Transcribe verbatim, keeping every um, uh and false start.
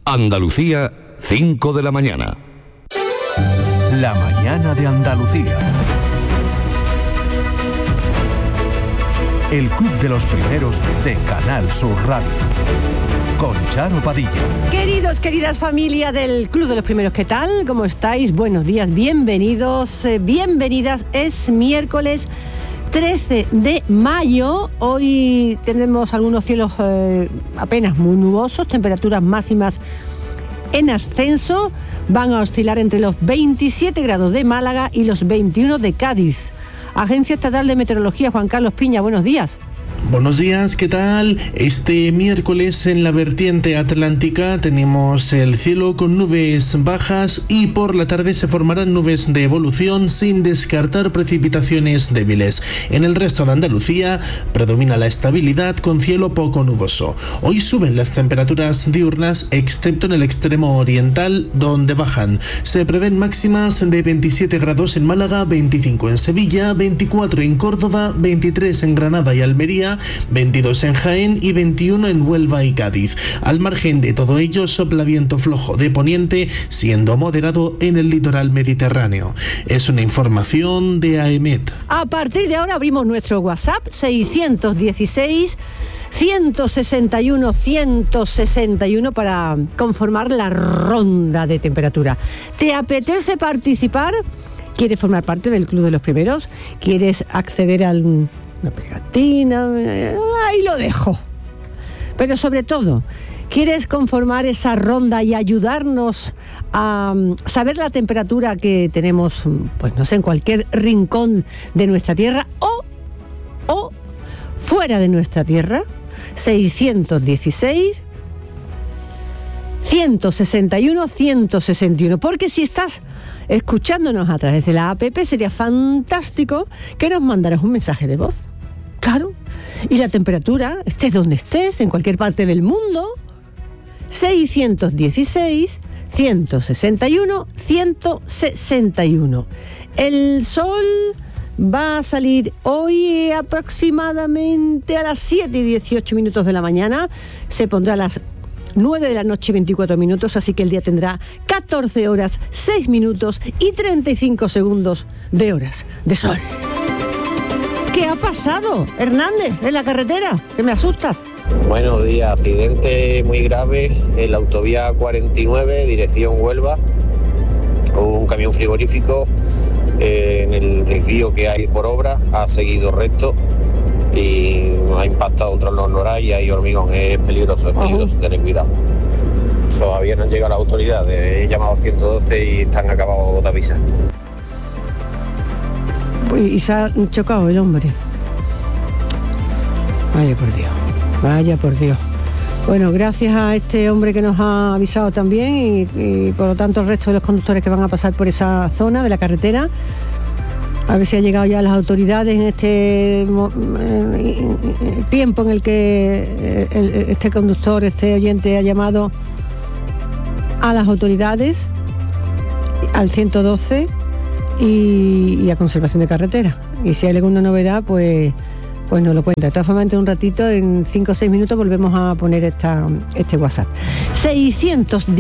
Andalucía, cinco de la mañana. La mañana de Andalucía. El Club de los Primeros de Canal Sur Radio. Con Charo Padilla. Queridos, queridas familia del Club de los Primeros, ¿qué tal? ¿Cómo estáis? Buenos días, bienvenidos, eh, bienvenidas. Es miércoles trece de mayo. Hoy tenemos algunos cielos eh, apenas muy nubosos, temperaturas máximas en ascenso. Van a oscilar entre los veintisiete grados de Málaga y los veintiuno de Cádiz. Agencia Estatal de Meteorología, Juan Carlos Piña, buenos días. Buenos días, ¿qué tal? Este miércoles en la vertiente atlántica tenemos el cielo con nubes bajas y por la tarde se formarán nubes de evolución sin descartar precipitaciones débiles. En el resto de Andalucía predomina la estabilidad con cielo poco nuboso. Hoy suben las temperaturas diurnas excepto en el extremo oriental donde bajan. Se prevén máximas de veintisiete grados en Málaga, veinticinco en Sevilla, veinticuatro en Córdoba, veintitrés en Granada y Almería, veintidós en Jaén y veintiuno en Huelva y Cádiz. Al margen de todo ello, sopla viento flojo de poniente, siendo moderado en el litoral mediterráneo. Es una información de AEMET. A partir de ahora abrimos nuestro WhatsApp seiscientos dieciséis, ciento sesenta y uno, ciento sesenta y uno para conformar la ronda de temperatura. ¿Te apetece participar? ¿Quieres formar parte del Club de los Primeros? ¿Quieres acceder al... una pegatina? Ahí lo dejo. Pero sobre todo, ¿quieres conformar esa ronda y ayudarnos a saber la temperatura que tenemos, pues no sé, en cualquier rincón de nuestra tierra o, o fuera de nuestra tierra? seiscientos dieciséis, ciento sesenta y uno, ciento sesenta y uno. Porque si estás escuchándonos a través de la app, sería fantástico que nos mandaras un mensaje de voz. Claro. Y la temperatura, estés donde estés, en cualquier parte del mundo, seiscientos dieciséis, ciento sesenta y uno, ciento sesenta y uno. El sol va a salir hoy aproximadamente a las siete y dieciocho minutos de la mañana. Se pondrá a las nueve de la noche, veinticuatro minutos, así que el día tendrá catorce horas, seis minutos y treinta y cinco segundos de horas de sol. ¿Qué ha pasado, Hernández, en la carretera? Que me asustas. Buenos días, accidente muy grave en la autovía cuarenta y nueve, dirección Huelva. Un camión frigorífico eh, en el desvío que hay por obra ha seguido recto y ha impactado contra los Noray y hay hormigón. Es peligroso, es peligroso, tened cuidado. Todavía no han llegado las autoridades, he llamado al ciento doce y están acabados de avisar. Y se ha chocado el hombre. Vaya por Dios, vaya por Dios. Bueno, gracias a este hombre que nos ha avisado también y, y por lo tanto el resto de los conductores que van a pasar por esa zona de la carretera. A ver si ha llegado ya las autoridades en este eh, tiempo en el que eh, el, este conductor, este oyente ha llamado a las autoridades, al ciento doce y, y a Conservación de Carretera. Y si hay alguna novedad, pues, pues nos lo cuenta. De todas formas, en un ratito, en cinco o seis minutos, volvemos a poner esta, este WhatsApp. seiscientos